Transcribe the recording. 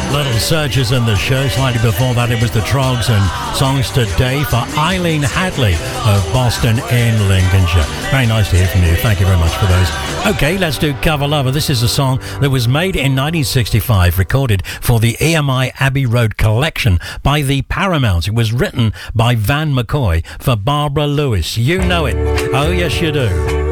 Little Searchers in the show. Slightly before that, it was the Trogs and Songs Today for Eileen Hadley of Boston in Lincolnshire. Very nice to hear from you. Thank you very much for those. Okay, let's do Cover Lover. This is a song that was made in 1965, recorded for the EMI Abbey Road collection by the Paramounts. It was written by Van McCoy for Barbara Lewis. You know it. Oh, yes, you do.